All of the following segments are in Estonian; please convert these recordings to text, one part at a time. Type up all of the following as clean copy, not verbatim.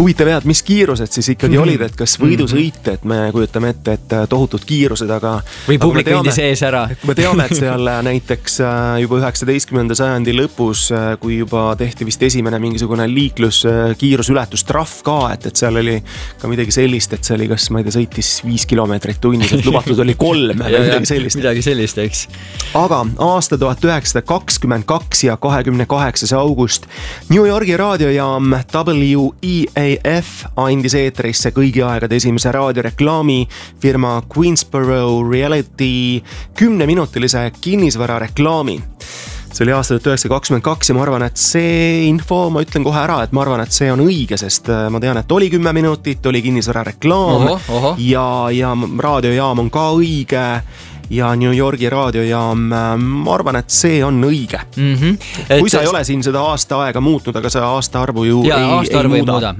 huvitav jah, et mis kiirused siis ikkagi olid, et kas võidusõit, et me kujutame ette, et tohutud kiirused, aga või publik kõndi sees ära. Me teame, et seal näiteks juba 19. sajandi lõpus, kui juba tehti vist esimene mingisugune kiirusületustrahv ka, et seal oli ka midagi sellist, et see oli kas, ma ei tea, sõitis 5 kilomeetrit tunnis, et lubatud oli 3 midagi sellist, eks. Aga aasta 1922 ja 28. august New Yorgi raadiojaam WEAF andis eetrisse kõigi aegade esimese raadioreklaami firma Queensboro Reality 10-minutilise kinnisvara reklaami. See oli aasta 1922 ja ma arvan, et see info, ma ütlen kohe ära, et ma arvan, et see on õige, sest ma tean, et oli 10 minutit, oli kinnisvara reklaam ja raadiojaam on ka õige ja New Yorgi raadiojaam, ma arvan, et see on õige. Kui sa ei ole siin seda aasta aega muutnud, aga see aastaarvu ju ei muuda.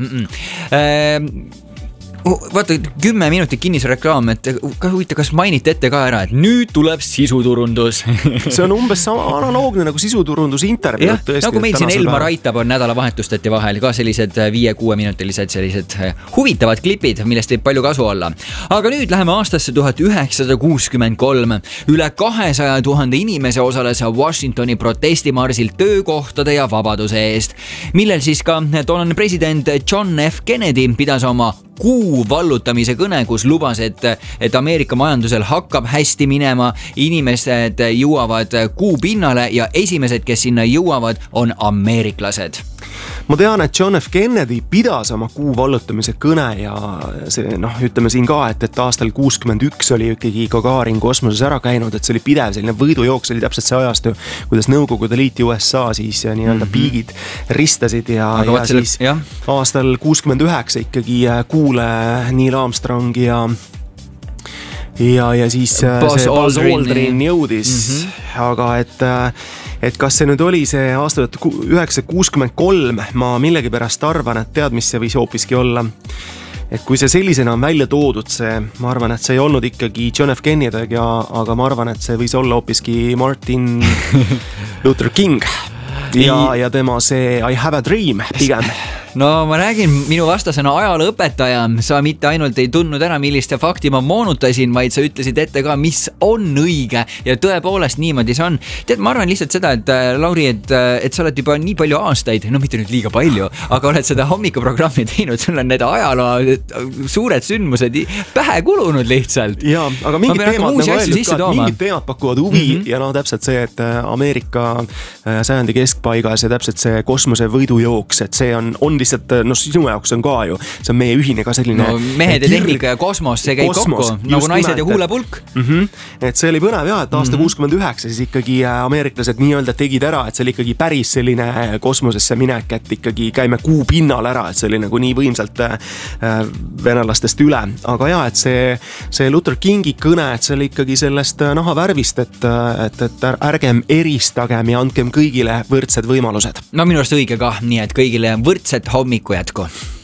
Vaata, 10 minutit kinnisreklaam, et kas mainite ette ka ära, et nüüd tuleb sisuturundus. See on umbes sama analoogne nagu sisuturundus intervjuud. Jah, nagu meil siin Elmar Aitab on nädalavahetustati vahel ka sellised 5-6 minutilised sellised huvitavad klipid, millest võib palju kasu olla. Aga nüüd läheme aastasse 1963. Üle 200 000 inimese osales Washingtoni protestimarsil töökohtade ja vabaduse eest, millel siis ka toonane president John F. Kennedy pidas oma kuu vallutamise kõne, kus lubas, et Ameerika majandusel hakkab hästi minema, inimesed jõuavad kuu pinnale ja esimesed, kes sinna jõuavad, on ameeriklased. Ma tean, et John F. Kennedy pidas oma kuu vallutamise kõne ja see, ütleme siin ka, et aastal 61 oli ikkagi Gagarin kosmoses ära käinud, et see oli pidev selline võidujooks, oli täpselt see ajastu, kuidas Nõukogude Liit ja USA siis nii-öelda piigid ristasid ja siis aastal 69 ikkagi kuule Neil Armstrong ja siis Buzz Aldrin jõudis, aga et kas see nüüd oli see aasta 1963, ma millegi pärast arvan, et tead, mis see võis hoopiski olla. Et kui see sellisena on välja toodud, ma arvan, et see ei olnud ikkagi John F. Kennedy, aga ma arvan, et see võis olla hoopiski Martin Luther King ja tema see I have a dream pigem. No ma räägin, minu vastasena ajalooõpetaja, sa mitte ainult ei tundnud ära, milliste fakti ma moonutasin, vaid sa ütlesid ette ka, mis on õige ja tõepoolest niimoodi see on. Tead, ma arvan lihtsalt seda, et Lauri, et sa oled juba nii palju aastaid, mitte nüüd liiga palju, aga oled seda hommikuprogrammi teinud, sul on need ajaloo suured sündmused pähe kulunud lihtsalt. Jaa, aga mingid teemad pakuvad huvi ja täpselt see, et Ameerika sajandi keskpaigas ja täpselt see kosmose võidujooks, et see on lihtsalt, sinu jaoks on ka ju, see on meie ühine ka selline mehed ja tehnika ja kosmos, see käib kokku, nagu naised ja huulepulk. Et see oli põnev jah, et aasta 69 siis ikkagi ameeriklased nii-öelda tegid ära, et see oli ikkagi päris selline kosmosesse minek, et ikkagi käime kuu pinnal ära, et see oli nagu nii võimsalt venelastest üle, aga jah, et see Luther Kingi kõne, et see oli ikkagi sellest nahavärvist, et ärgem eristagem ja andkem kõigile võrdsed võimalused. No minu arust õige ka, nii et kõigile võrdsed hommiku jätku.